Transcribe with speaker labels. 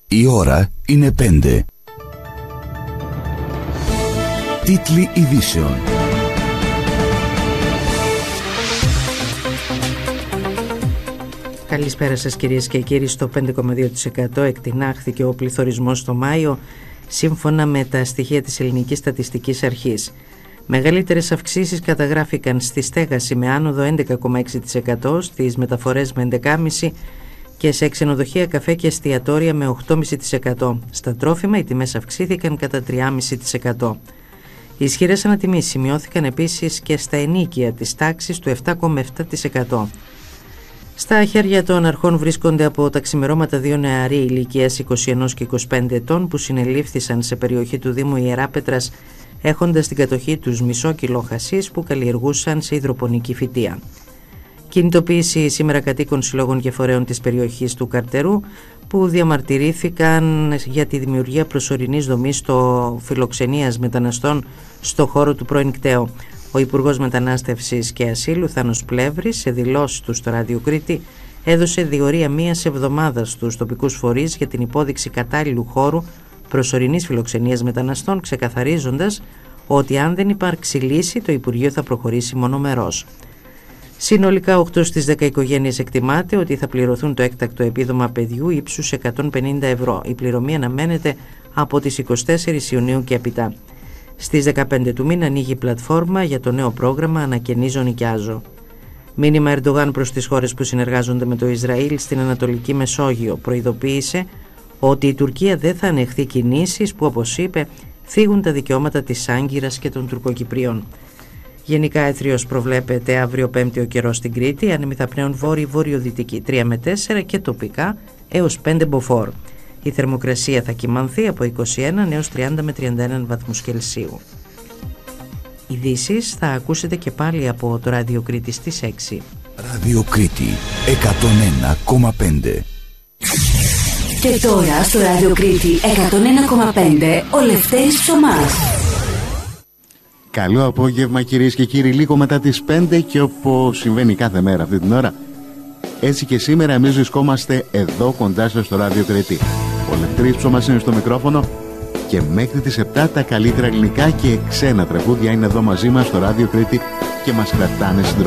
Speaker 1: Η ώρα είναι 5. Τίτλοι ειδήσεων.
Speaker 2: Καλησπέρα σας κυρίες και κύριοι. Στο 5,2% εκτινάχθηκε ο πληθωρισμός το Μάιο, σύμφωνα με τα στοιχεία της Ελληνικής Στατιστικής Αρχής. Μεγαλύτερες αυξήσεις καταγράφηκαν στη στέγαση με άνοδο 11,6%, στις μεταφορές με 11,5% και σε ξενοδοχεία, καφέ και εστιατόρια με 8,5%. Στα τρόφιμα οι τιμές αυξήθηκαν κατά 3,5%. Οι ισχυρές ανατιμήσεις σημειώθηκαν επίσης και στα ενοίκια της τάξης του 7,7%. Στα χέρια των αρχών βρίσκονται από τα ξημερώματα δύο νεαροί ηλικίας 21 και 25 ετών που συνελήφθησαν σε περιοχή του Δήμου Ιεράπετρας, έχοντας στην κατοχή τους μισό κιλό χασίς που καλλιεργούσαν σε υδροπονική φυτεία. Κινητοποίηση σήμερα κατοίκων συλλόγων και φορέων της περιοχής του Καρτερού που διαμαρτυρήθηκαν για τη δημιουργία προσωρινής δομής φιλοξενίας μεταναστών στο χώρο του πρώην κταίου. Ο Υπουργός Μετανάστευσης και Ασύλου Θάνος Πλεύρης, σε δηλώσεις του στο Ράδιο Κρήτη, έδωσε διορία μίας εβδομάδας στους τοπικούς φορείς για την υπόδειξη κατάλληλου χώρου προσωρινής φιλοξενίας μεταναστών, ξεκαθαρίζοντας ότι αν δεν υπάρξει λύση το Υπουργείο θα προχωρήσει μονομερός. Συνολικά 8 στις 10 οικογένειες εκτιμάται ότι θα πληρωθούν το έκτακτο επίδομα παιδιού ύψους 150 ευρώ. Η πληρωμή αναμένεται από τις 24 Ιουνίου και έπειτα. Στις 15 του μήνα ανοίγει η πλατφόρμα για το νέο πρόγραμμα «Ανακαινίζω, νοικιάζω». Μήνυμα Ερντογάν προς τις χώρες που συνεργάζονται με το Ισραήλ στην Ανατολική Μεσόγειο. Προειδοποίησε ότι η Τουρκία δεν θα ανεχθεί κινήσεις που, όπως είπε, θίγουν τα δικαιώματα της Άγκυρας και των Τουρκοκυπρίων. Γενικά έθριος προβλέπεται αύριο Πέμπτη ο καιρός στην Κρήτη, άνεμοι θα πνέουν βόρειο-βορειοδυτική 3 με 4 και τοπικά έως 5 μποφόρ. Η θερμοκρασία θα κυμανθεί από 21 έως 30 με 31 βαθμούς Κελσίου. Ειδήσεις θα ακούσετε και πάλι από το Ράδιο Κρήτη στις 6.
Speaker 1: Ράδιο Κρήτη 101,5.
Speaker 3: Και τώρα στο Ράδιο Κρήτη 101,5 ο Λευτέρης Ψωμάς.
Speaker 4: Καλό απόγευμα κυρίες και κύριοι, λίγο μετά τις 5 και όπως συμβαίνει κάθε μέρα αυτή την ώρα, έτσι και σήμερα εμείς βρισκόμαστε εδώ κοντά σας στο Ράδιο Κρήτη. Ο Λευτέρης Ψωμάς είναι στο μικρόφωνο και μέχρι τις 7 τα καλύτερα ελληνικά και ξένα τραγούδια είναι εδώ μαζί μας στο Ράδιο Κρήτη και μας κρατάνε συντροφιά.